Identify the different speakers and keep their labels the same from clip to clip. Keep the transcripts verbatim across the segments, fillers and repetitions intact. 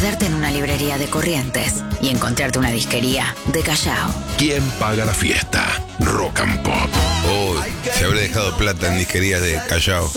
Speaker 1: perderte en una librería de Corrientes y encontrarte una disquería de Callao.
Speaker 2: ¿Quién paga la fiesta? Rock and Pop.
Speaker 3: Oh, se habrá dejado plata en disquerías de Callao.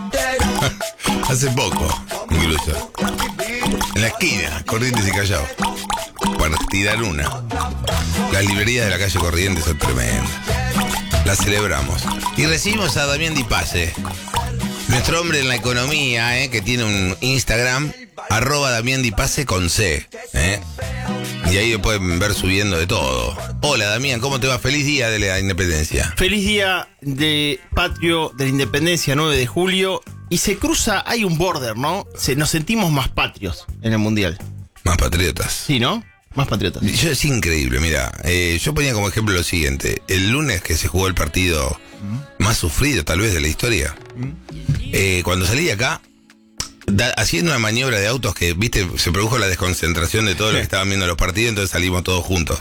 Speaker 3: Hace poco, incluso. En la esquina, Corrientes y Callao. Para tirar una. Las librerías de la calle Corrientes son tremendas. Las celebramos. Y recibimos a Damián Di Pace, nuestro hombre en la economía, ¿eh? Que tiene un Instagram, arroba Damián Di Pace con C. ¿eh? Y ahí lo pueden ver subiendo de todo. Hola Damián, ¿cómo te va? Feliz día de la independencia.
Speaker 4: Feliz día de patrio de la independencia, nueve de julio. Y se cruza, hay un border, ¿no? Se, nos sentimos más patrios en el mundial.
Speaker 3: Más patriotas.
Speaker 4: Sí, ¿no? Más patriotas.
Speaker 3: Yo, es increíble, mira, eh, yo ponía como ejemplo lo siguiente. El lunes que se jugó el partido ¿Mm? más sufrido tal vez de la historia, ¿Mm? eh, cuando salí de acá, da, haciendo una maniobra de autos que, viste, se produjo la desconcentración de todos los que estaban viendo los partidos, entonces salimos todos juntos.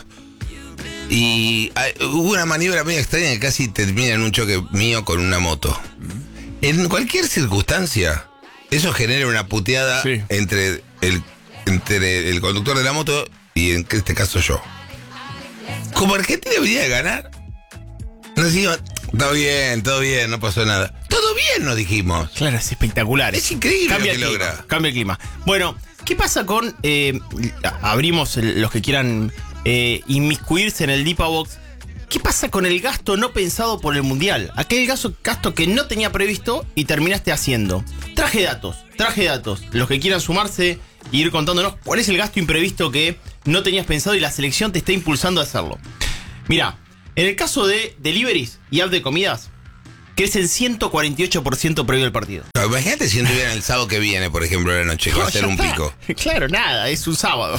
Speaker 3: Y hay, hubo una maniobra medio extraña que casi termina en un choque mío con una moto. En cualquier circunstancia, eso genera una puteada sí. entre, el, entre el conductor de la moto y en este caso yo. Como Argentina debería de ganar, nos dijimos, todo bien, todo bien, no pasó nada. Todo bien, nos dijimos.
Speaker 4: Claro, es espectacular.
Speaker 3: Es increíble
Speaker 4: cambia
Speaker 3: lo que
Speaker 4: el
Speaker 3: logra.
Speaker 4: Clima, cambia el clima. Bueno, ¿qué pasa con... Eh, abrimos el, los que quieran eh, inmiscuirse en el Dipa Box. ¿Qué pasa con el gasto no pensado por el Mundial? Aquel gasto, gasto que no tenía previsto y terminaste haciendo. Traje datos, traje datos. Los que quieran sumarse y ir contándonos cuál es el gasto imprevisto que no tenías pensado y la selección te está impulsando a hacerlo. Mirá, en el caso de deliveries y app de comidas, crecen ciento cuarenta y ocho por ciento previo al partido.
Speaker 3: No, imagínate si estuvieran el sábado que viene, por ejemplo, de la noche, que no, va a ser un está. pico.
Speaker 4: Claro, nada, es un sábado.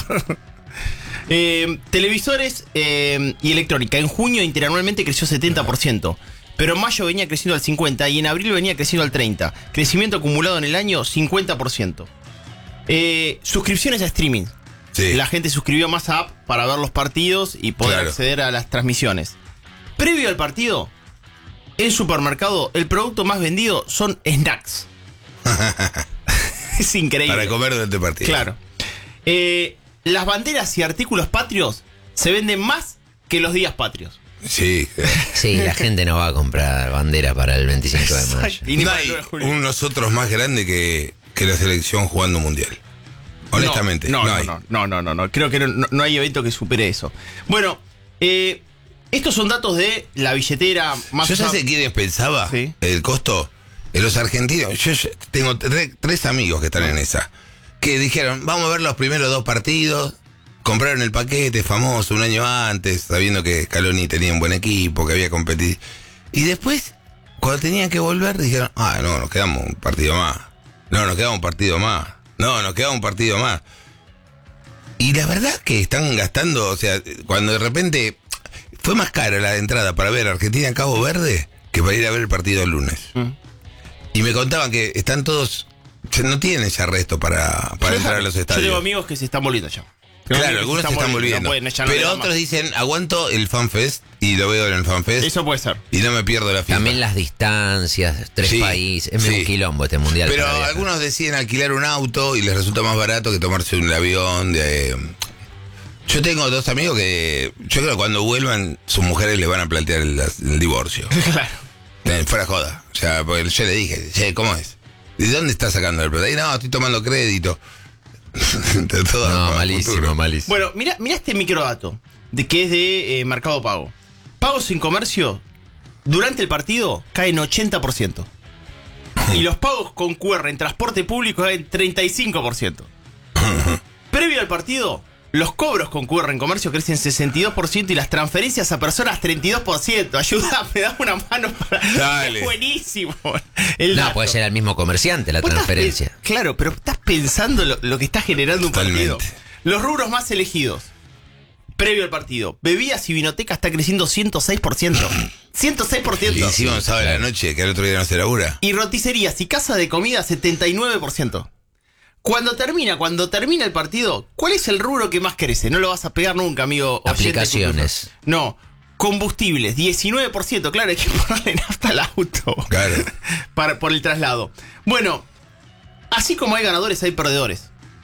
Speaker 4: eh, televisores eh, y electrónica. En junio interanualmente creció setenta por ciento. Pero en mayo venía creciendo al cincuenta por ciento y en abril venía creciendo al treinta por ciento. Crecimiento acumulado en el año, cincuenta por ciento. Eh, suscripciones a streaming. Sí. La gente suscribió más a app para ver los partidos y poder claro. acceder a las transmisiones. Previo al partido, en supermercado, el producto más vendido son snacks. Es increíble.
Speaker 3: Para comer durante el partido.
Speaker 4: Claro. Eh, las banderas y artículos patrios se venden más que los días patrios.
Speaker 3: Sí.
Speaker 5: Sí, la gente no va a comprar bandera para el veinticinco de mayo.
Speaker 3: Y no hay un nosotros más grande que, que la selección jugando mundial. Honestamente.
Speaker 4: No, no,
Speaker 3: no, hay.
Speaker 4: no, no, no, no, no. Creo que no, no hay evento que supere eso. Bueno, eh, estos son datos de la billetera más...
Speaker 3: ¿Yo ya sé quiénes pensaba? ¿Sí? El costo. En los argentinos. Yo, yo tengo tre, tres amigos que están en esa. Que dijeron, vamos a ver los primeros dos partidos. Compraron el paquete famoso un año antes, sabiendo que Scaloni tenía un buen equipo, que había competido. Y después, cuando tenían que volver, dijeron, ah, no, nos quedamos un partido más. No, nos quedamos un partido más. No, nos queda un partido más. Y la verdad que están gastando, o sea, cuando de repente fue más cara la entrada para ver Argentina en Cabo Verde que para ir a ver el partido el lunes. Mm. Y me contaban que están todos, no tienen ya resto para, para entrar a los estadios.
Speaker 4: Yo tengo amigos que se están volviendo ya.
Speaker 3: Claro, algunos se están volviendo. No pero otros más. Dicen, aguanto el FanFest y lo veo en el FanFest.
Speaker 4: Eso puede ser.
Speaker 3: Y no me pierdo la fiesta.
Speaker 5: También las distancias, tres sí, países. Es sí. un quilombo este mundial.
Speaker 3: Pero algunos deciden alquilar un auto y les resulta más barato que tomarse un avión. De... Yo tengo dos amigos que yo creo que cuando vuelvan sus mujeres les van a plantear el, el divorcio. Claro. Fuera joda. O sea, porque yo le dije, che, ¿cómo es? ¿De dónde estás sacando el plata? Y no, estoy tomando crédito.
Speaker 5: Todo no, malísimo, futuro. malísimo.
Speaker 4: Bueno, mira, mira este microdato de que es de eh, Mercado Pago. Pagos en comercio durante el partido caen ochenta por ciento. Y los pagos con Q R en transporte público caen treinta y cinco por ciento. Previo al partido, los cobros con Q R en comercio crecen sesenta y dos por ciento y las transferencias a personas treinta y dos por ciento. Ayúdame, dame una mano para...
Speaker 3: Dale.
Speaker 4: Es buenísimo.
Speaker 5: El no, dato. Puede ser al mismo comerciante la transferencia.
Speaker 4: Estás, claro, pero estás pensando lo, lo que está generando un
Speaker 3: Totalmente.
Speaker 4: partido. Los rubros más elegidos previo al partido. Bebidas y vinoteca está creciendo ciento seis por ciento. ciento seis por ciento.
Speaker 3: Y encima un sábado de la noche, que el otro día no se labura.
Speaker 4: Y roticerías y casa de comida, setenta y nueve por ciento. Cuando termina, cuando termina el partido, ¿cuál es el rubro que más crece? No lo vas a pegar nunca, amigo.
Speaker 5: Aplicaciones.
Speaker 4: No. Combustibles, diecinueve por ciento. Claro, hay que ponerle nafta al auto.
Speaker 3: Claro.
Speaker 4: Para, por el traslado. Bueno, así como hay ganadores, hay perdedores.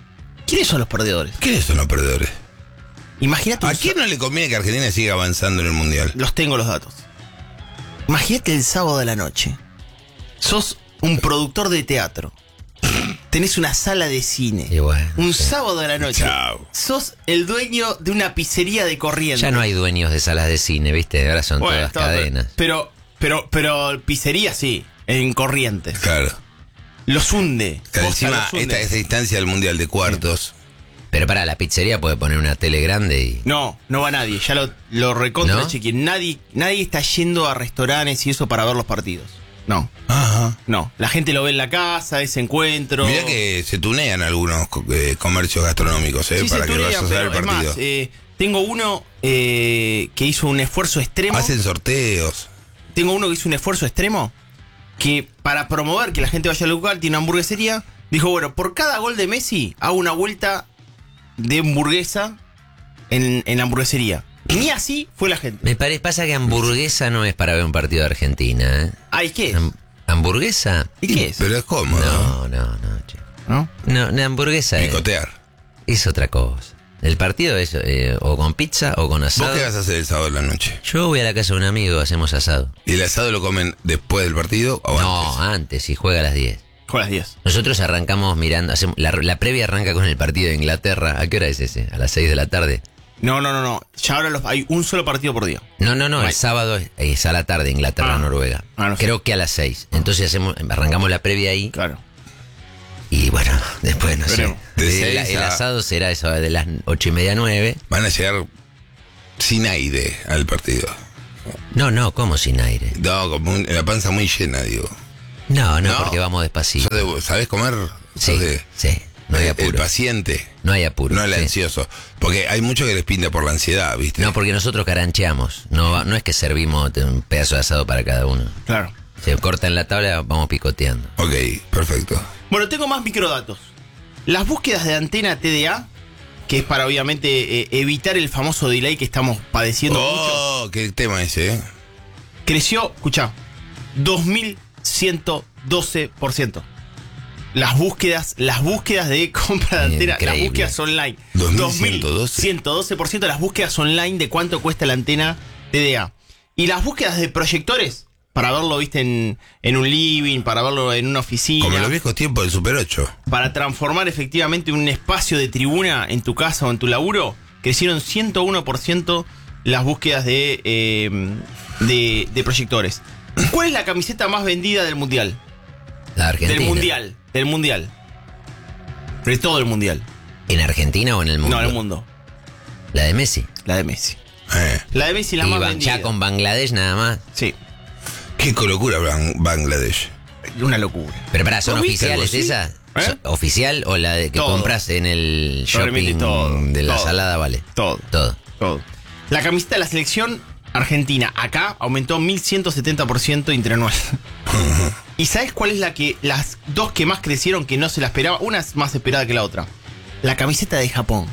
Speaker 4: ¿Quiénes son los perdedores?
Speaker 3: ¿Quiénes son los perdedores?
Speaker 4: Imagínate.
Speaker 3: ¿A
Speaker 4: un
Speaker 3: quién no le conviene que Argentina siga avanzando en el Mundial?
Speaker 4: Los tengo los datos. Imagínate el sábado de la noche. Sos un productor de teatro. Tenés una sala de cine.
Speaker 5: Y bueno,
Speaker 4: un
Speaker 5: sí.
Speaker 4: sábado de la noche.
Speaker 3: Chao.
Speaker 4: Sos el dueño de una pizzería de Corrientes.
Speaker 5: Ya no hay dueños de salas de cine, ¿viste? Ahora son
Speaker 4: Bueno,
Speaker 5: todas
Speaker 4: está,
Speaker 5: cadenas.
Speaker 4: Pero, pero, pero pizzería sí, en Corrientes.
Speaker 3: Claro.
Speaker 4: Los hunde.
Speaker 3: Que
Speaker 4: Posta,
Speaker 3: encima,
Speaker 4: los hunde.
Speaker 3: esta, esta instancia del Mundial de cuartos.
Speaker 5: Pero para la pizzería puede poner una tele grande y...
Speaker 4: No, no va nadie. Ya lo, lo recontra
Speaker 5: ¿No?
Speaker 4: chequeé. Nadie, nadie está yendo a restaurantes y eso para ver los partidos. No,
Speaker 3: Ajá.
Speaker 4: no. La gente lo ve en la casa, ese encuentro.
Speaker 3: Mirá que se tunean algunos co- eh, comercios gastronómicos, ¿eh?
Speaker 4: Sí,
Speaker 3: para
Speaker 4: se
Speaker 3: que
Speaker 4: tunean,
Speaker 3: vayas a ver el
Speaker 4: pero es
Speaker 3: partido.
Speaker 4: más, eh, tengo uno eh, que hizo un esfuerzo extremo.
Speaker 3: Hacen sorteos.
Speaker 4: Tengo uno que hizo un esfuerzo extremo que para promover que la gente vaya al local, tiene una hamburguesería. Dijo, bueno, por cada gol de Messi hago una vuelta de hamburguesa en, en la hamburguesería. Ni así fue la gente.
Speaker 5: Me parece, pasa que hamburguesa no es para ver un partido de Argentina, ¿eh?
Speaker 4: Ay, ¿qué es?
Speaker 5: Ham- ¿Hamburguesa?
Speaker 4: ¿Y qué es?
Speaker 3: Pero es cómodo.
Speaker 5: No, no, no, che.
Speaker 4: ¿No?
Speaker 5: No, la hamburguesa es,
Speaker 3: Picotear.
Speaker 5: es otra cosa. El partido es eh, o con pizza o con
Speaker 3: ¿Vos
Speaker 5: asado.
Speaker 3: qué vas a hacer el sábado de la noche?
Speaker 5: Yo voy a la casa de un amigo, hacemos asado.
Speaker 3: ¿Y el asado lo comen después del partido o
Speaker 5: No,
Speaker 3: antes?
Speaker 5: antes, y juega a las diez.
Speaker 4: Fue a las diez.
Speaker 5: Nosotros arrancamos mirando, hacemos, la, la previa arranca con el partido de Inglaterra. ¿A qué hora es ese? A las seis de la tarde.
Speaker 4: No, no, no, no. Ya ahora los, hay un solo partido por día.
Speaker 5: No, no, no, el
Speaker 4: Right.
Speaker 5: sábado es, es a la tarde, Inglaterra-Noruega.
Speaker 4: Ah, no sé.
Speaker 5: Creo que a las seis. Entonces hacemos, arrancamos la previa ahí.
Speaker 4: Claro.
Speaker 5: Y bueno, después no
Speaker 4: Veremos.
Speaker 5: sé.
Speaker 3: De
Speaker 5: El,
Speaker 3: seis
Speaker 5: el
Speaker 3: a-
Speaker 5: asado será eso de las ocho y media, nueve.
Speaker 3: Van a llegar sin aire al partido.
Speaker 5: No, no, ¿cómo sin aire?
Speaker 3: No, como un- la panza muy llena, digo.
Speaker 5: No, no,
Speaker 3: ¿No?
Speaker 5: porque vamos despacito.
Speaker 3: Sos de- ¿Sabés comer?
Speaker 5: Sí,
Speaker 3: Sos de-
Speaker 5: sí, no hay
Speaker 3: el-
Speaker 5: apuro.
Speaker 3: El paciente,
Speaker 5: No hay apuro.
Speaker 3: no el
Speaker 5: sí.
Speaker 3: ansioso. Porque hay mucho que les pinta por la ansiedad, ¿viste?
Speaker 5: No, porque nosotros carancheamos. No, va- no es que servimos un pedazo de asado para cada uno.
Speaker 4: Claro.
Speaker 5: Se corta en la tabla, vamos picoteando.
Speaker 3: Ok, perfecto.
Speaker 4: Bueno, tengo más microdatos. Las búsquedas de antena T D A, que es para obviamente eh, evitar el famoso delay que estamos padeciendo mucho,
Speaker 3: Oh, qué tema ese, ¿eh?
Speaker 4: creció, escuchá, dos mil ciento doce por ciento. Las búsquedas, las búsquedas de compra de antena, las
Speaker 5: Increíble.
Speaker 4: búsquedas online.
Speaker 3: dos mil ciento doce.
Speaker 4: ciento doce por ciento de las búsquedas online de cuánto cuesta la antena T D A. Y las búsquedas de proyectores, para verlo, viste, en, en un living, para verlo en una oficina.
Speaker 3: Como en los viejos tiempos del Super ocho.
Speaker 4: Para transformar efectivamente un espacio de tribuna en tu casa o en tu laburo, crecieron ciento uno por ciento las búsquedas de, eh, de, de proyectores. ¿Cuál es la camiseta más vendida del mundial?
Speaker 5: La Argentina.
Speaker 4: Del mundial, del mundial. De todo el mundial.
Speaker 5: ¿En Argentina o en el mundo?
Speaker 4: No, en el mundo.
Speaker 5: La de Messi.
Speaker 4: La de Messi.
Speaker 3: Eh,
Speaker 4: La de Messi la
Speaker 5: y
Speaker 4: más
Speaker 5: Ban-
Speaker 4: vendida.
Speaker 5: ya con Bangladesh nada más.
Speaker 4: Sí,
Speaker 3: qué locura Bang- Bangladesh.
Speaker 4: una locura.
Speaker 5: Pero pará, ¿son
Speaker 4: ¿No viste algo
Speaker 5: oficiales
Speaker 4: así?
Speaker 5: esas?
Speaker 4: ¿Eh?
Speaker 5: ¿Son ¿Oficial o la de que
Speaker 4: Todo.
Speaker 5: compras en el
Speaker 4: Realmente
Speaker 5: shopping
Speaker 4: todo,
Speaker 5: de la
Speaker 4: todo.
Speaker 5: salada? Vale.
Speaker 4: Todo.
Speaker 5: Todo.
Speaker 4: Todo. La camiseta de la selección argentina acá aumentó mil ciento setenta por ciento interanual. ¿Y sabes cuál es la que las dos que más crecieron que no se la esperaba? Una es más esperada que la otra. La camiseta de Japón.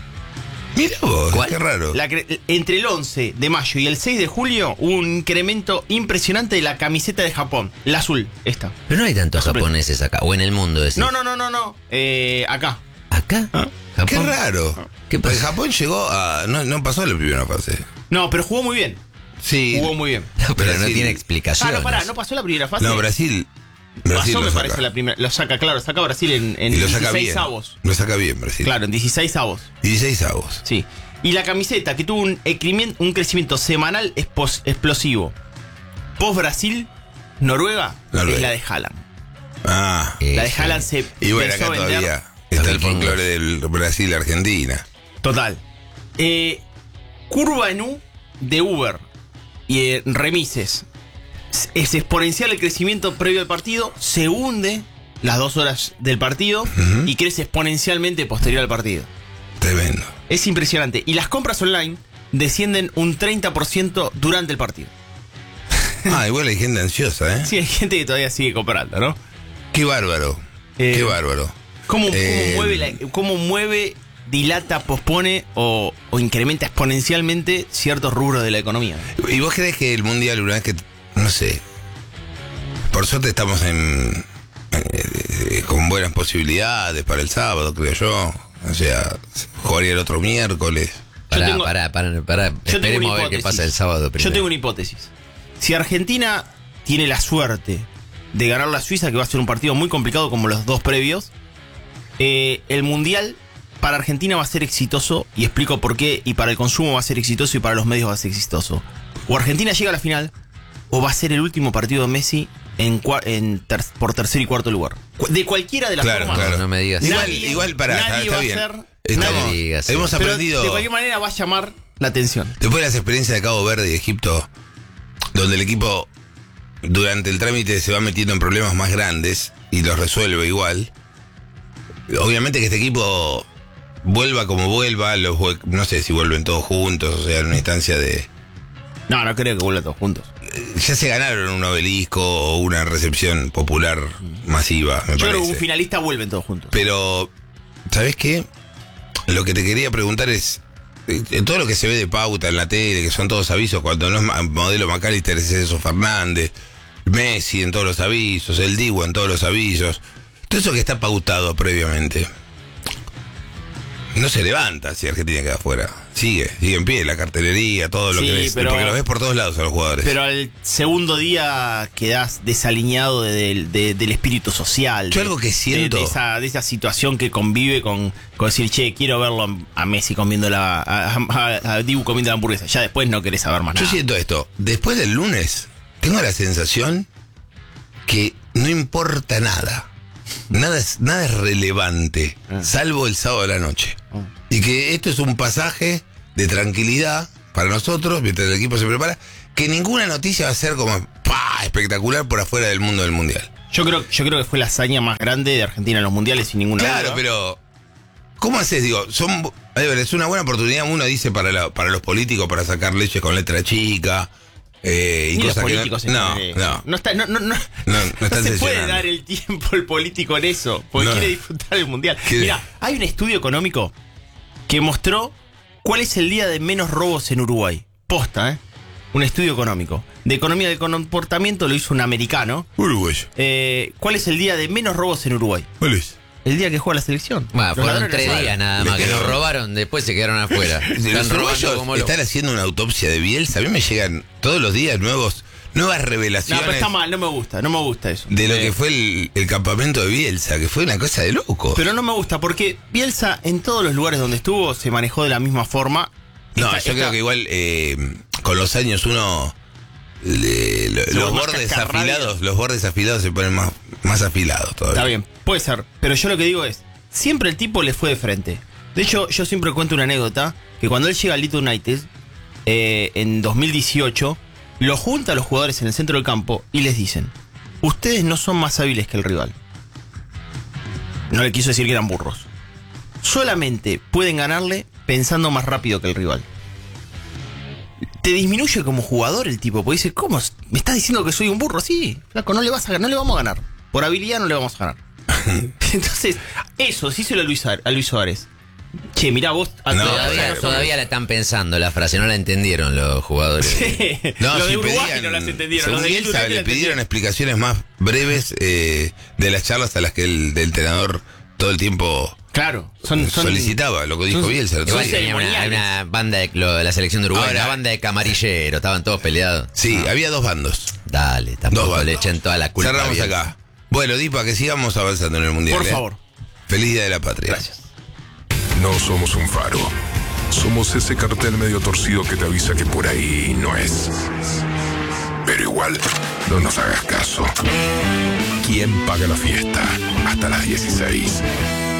Speaker 3: Mira vos,
Speaker 5: ¿Cuál?
Speaker 3: qué raro.
Speaker 4: La cre- entre el once de mayo y el seis de julio hubo un incremento impresionante de la camiseta de Japón. La azul, esta.
Speaker 5: Pero no hay tantos
Speaker 4: Sorprende.
Speaker 5: japoneses acá. O en el mundo, decís.
Speaker 4: No, no, no, no, no. Eh, acá.
Speaker 5: ¿Acá?
Speaker 4: ¿Ah?
Speaker 5: ¿Japón?
Speaker 3: Qué raro.
Speaker 5: ¿Qué
Speaker 3: Porque
Speaker 5: pasa?
Speaker 3: Japón llegó a. No, no pasó la primera fase.
Speaker 4: No, pero jugó muy bien.
Speaker 3: Sí.
Speaker 4: Jugó muy bien.
Speaker 5: No, pero no
Speaker 3: Brasil.
Speaker 5: tiene
Speaker 4: Ah,
Speaker 5: explicación.
Speaker 4: no, pará, no pasó la primera fase.
Speaker 3: No, Brasil. Brasil
Speaker 4: Pasó,
Speaker 3: lo
Speaker 4: me
Speaker 3: saca.
Speaker 4: parece, la primera. Lo saca, claro, saca Brasil en, en
Speaker 3: Y lo saca
Speaker 4: dieciséis
Speaker 3: bien.
Speaker 4: avos.
Speaker 3: Lo saca bien, Brasil.
Speaker 4: Claro, en dieciséis avos.
Speaker 3: dieciséis avos.
Speaker 4: Sí. Y la camiseta que tuvo un, ecremien- un crecimiento semanal espos- explosivo. Post Brasil, Noruega,
Speaker 3: Noruega.
Speaker 4: es la de Haaland.
Speaker 3: Ah.
Speaker 5: Eh,
Speaker 4: La de
Speaker 5: sí.
Speaker 4: Haaland se
Speaker 3: Y bueno,
Speaker 4: empezó
Speaker 3: acá
Speaker 4: a vender.
Speaker 3: todavía está el
Speaker 5: vikingos.
Speaker 3: folclore del Brasil-Argentina.
Speaker 4: Total. Eh, curva en U de Uber y eh, remises. Es- Es exponencial el crecimiento previo al partido, se hunde las dos horas del partido y crece exponencialmente posterior al partido.
Speaker 3: Tremendo.
Speaker 4: Es impresionante. Y las compras online descienden un treinta por ciento durante el partido.
Speaker 3: Ah, igual hay gente ansiosa, ¿eh?
Speaker 4: Sí, hay gente que todavía sigue comprando, ¿no?
Speaker 3: Qué bárbaro.
Speaker 4: Eh,
Speaker 3: Qué bárbaro.
Speaker 4: ¿Cómo, cómo
Speaker 3: Eh,
Speaker 4: mueve, la- cómo mueve, dilata, pospone o, o incrementa exponencialmente ciertos rubros de la economía?
Speaker 3: ¿Y vos crees que el mundial, una vez que. No sé. Por suerte estamos en. eh, con buenas posibilidades para el sábado, creo yo. O sea, jugaría el otro miércoles.
Speaker 5: Pará,
Speaker 4: tengo-
Speaker 5: pará, pará, pará.
Speaker 4: Yo tengo
Speaker 5: Esperemos
Speaker 4: una
Speaker 5: a ver qué
Speaker 4: hipótesis.
Speaker 5: pasa el sábado primero.
Speaker 4: Yo tengo una hipótesis. Si Argentina tiene la suerte de ganar la Suiza, que va a ser un partido muy complicado como los dos previos, eh, el Mundial para Argentina va a ser exitoso, y explico por qué, y para el consumo va a ser exitoso y para los medios va a ser exitoso. O Argentina llega a la final, o va a ser el último partido de Messi en, cua- en ter- por tercer y cuarto lugar. Cu- De cualquiera de las
Speaker 3: Claro,
Speaker 4: formas.
Speaker 3: claro.
Speaker 5: No me digas.
Speaker 3: Igual,
Speaker 4: Nadie-
Speaker 3: igual para, está,
Speaker 4: nadie
Speaker 3: está
Speaker 4: va a
Speaker 3: bien.
Speaker 4: ser-
Speaker 3: Estamos-
Speaker 5: nadie diga así.
Speaker 3: hemos
Speaker 4: Pero
Speaker 3: aprendido.
Speaker 4: de cualquier manera va a llamar la atención.
Speaker 3: Después de las experiencias de Cabo Verde y Egipto, donde el equipo durante el trámite se va metiendo en problemas más grandes y los resuelve igual, obviamente que este equipo vuelva como vuelva, los jue- no sé si vuelven todos juntos, o sea, en una instancia de...
Speaker 4: No, no creo que vuelvan todos juntos.
Speaker 3: Ya se ganaron un obelisco o una recepción popular masiva, me
Speaker 4: Yo creo que
Speaker 3: parece.
Speaker 4: un finalista vuelven todos juntos.
Speaker 3: Pero, ¿sabes qué? Lo que te quería preguntar es, eh, todo lo que se ve de pauta en la tele, que son todos avisos, cuando no es ma- modelo McAllister, es eso Fernández, Messi en todos los avisos, el Dibu en todos los avisos, todo eso que está pautado previamente, no se levanta si Argentina queda afuera. Sigue, sigue en pie la cartelería, todo lo
Speaker 4: Sí,
Speaker 3: que ves,
Speaker 4: pero-
Speaker 3: porque lo ves por todos lados a los jugadores.
Speaker 4: Pero al segundo día quedás desalineado de- de- de- del espíritu social.
Speaker 3: Yo
Speaker 4: de-
Speaker 3: algo que
Speaker 4: de-
Speaker 3: siento-
Speaker 4: De, esa, de esa situación que convive con, con decir, che, quiero verlo a Messi comiendo la. a, a- a Dibu comiendo la hamburguesa. Ya después no querés saber más
Speaker 3: Yo
Speaker 4: nada.
Speaker 3: siento esto, después del lunes, tengo la sensación que no importa nada. Nada es, nada es relevante, salvo el sábado de la noche. Y que esto es un pasaje de tranquilidad para nosotros, mientras el equipo se prepara, que ninguna noticia va a ser como ¡pah! Espectacular por afuera del mundo del mundial.
Speaker 4: Yo creo, yo creo que fue la hazaña más grande de Argentina en los mundiales, sin ninguna
Speaker 3: Claro,
Speaker 4: duda.
Speaker 3: pero ¿cómo haces? Digo, son, a ver, es una buena oportunidad, uno dice, para, la- para los políticos, para sacar leches con letra chica. Eh, y
Speaker 4: Ni los
Speaker 3: cosas que
Speaker 4: políticos
Speaker 3: no, no,
Speaker 4: están en
Speaker 3: no.
Speaker 4: eso. No, está, no, no, no,
Speaker 3: No, no están
Speaker 4: se puede
Speaker 3: sesionando.
Speaker 4: dar el tiempo el político en eso, porque
Speaker 3: No.
Speaker 4: quiere disfrutar el mundial.
Speaker 3: ¿Qué?
Speaker 4: Mira, hay un estudio económico que mostró cuál es el día de menos robos en Uruguay. Posta, ¿eh? Un estudio económico. De economía del comportamiento lo hizo un americano.
Speaker 3: Uruguayo.
Speaker 4: Eh, ¿Cuál es el día de menos robos en Uruguay?
Speaker 3: ¿Cuál es?
Speaker 4: El día que juega la selección.
Speaker 5: Bueno,
Speaker 4: Los
Speaker 5: fueron
Speaker 4: ladrones
Speaker 5: tres
Speaker 4: no
Speaker 5: días
Speaker 4: saben.
Speaker 5: nada
Speaker 3: Le
Speaker 5: más que
Speaker 3: quedó-
Speaker 5: nos robaron, después se quedaron afuera.
Speaker 3: Los
Speaker 5: Están robando
Speaker 3: uruguayos
Speaker 5: como locos.
Speaker 3: están haciendo una autopsia de Bielsa. A mí me llegan todos los días nuevos, nuevas
Speaker 4: No,
Speaker 3: revelaciones
Speaker 4: pero está mal, no me gusta, no me gusta eso.
Speaker 3: de lo
Speaker 4: Eh,
Speaker 3: que fue el, el campamento de Bielsa, que fue una cosa de loco.
Speaker 4: Pero no me gusta, porque Bielsa en todos los lugares donde estuvo se manejó de la misma forma.
Speaker 3: no,
Speaker 4: Está-
Speaker 3: yo
Speaker 4: está-
Speaker 3: creo que igual eh, con los años uno le- lo-
Speaker 4: Se
Speaker 3: los
Speaker 4: vuelve más
Speaker 3: bordes
Speaker 4: cascarrabia.
Speaker 3: afilados, los bordes afilados se ponen más, más afilados todavía.
Speaker 4: Está bien, puede ser. Pero yo lo que digo es, siempre el tipo le fue de frente. De hecho, yo siempre cuento una anécdota, que cuando él llega al Leeds United, eh, en dos mil dieciocho, lo junta a los jugadores en el centro del campo y les dicen, ustedes no son más hábiles que el rival. No le quiso decir que eran burros. Solamente pueden ganarle pensando más rápido que el rival. Te disminuye como jugador el tipo, porque dice, ¿cómo? ¿Me estás diciendo que soy un burro? Sí, flaco, no le, vas a, no le vamos a ganar. Por habilidad no le vamos a ganar. Entonces, eso, sí se lo a Luis, Ar- a Luis Suárez. Che, mirá vos... a-
Speaker 3: No,
Speaker 5: Todavía,
Speaker 3: claro.
Speaker 5: todavía la están pensando la frase, no la entendieron los jugadores.
Speaker 4: Sí,
Speaker 3: No,
Speaker 4: los
Speaker 3: si
Speaker 4: de Uruguay
Speaker 3: pedían-
Speaker 4: no las entendieron.
Speaker 3: según
Speaker 4: Los de
Speaker 3: Bielsa,
Speaker 4: Uruguay
Speaker 3: le
Speaker 4: las
Speaker 3: pidieron
Speaker 4: entendieron.
Speaker 3: explicaciones más breves eh, de las charlas a las que el, el entrenador todo el tiempo
Speaker 4: Claro, son... son
Speaker 3: solicitaba, lo que dijo
Speaker 4: son-
Speaker 3: Bielsa. el otro
Speaker 5: Igual
Speaker 3: día.
Speaker 5: tenía una,
Speaker 4: ceremoniales.
Speaker 5: una banda de, lo de la selección de Uruguay,
Speaker 3: Ahora-
Speaker 5: una banda de camarilleros, estaban todos peleados.
Speaker 3: Sí, había dos bandos.
Speaker 5: Dale,
Speaker 3: Dos
Speaker 5: tampoco
Speaker 3: bandos.
Speaker 5: le echen toda la culpa. a
Speaker 3: Cerramos
Speaker 5: Bielsa.
Speaker 3: acá. Bueno, Dipa, que sigamos avanzando en el Mundial.
Speaker 4: Por
Speaker 3: ¿eh?
Speaker 4: favor.
Speaker 3: Feliz Día de la Patria.
Speaker 4: Gracias.
Speaker 2: No somos un faro. Somos ese cartel medio torcido que te avisa que por ahí no es. Pero igual, no nos hagas caso. ¿Quién paga la fiesta? Hasta las dieciséis.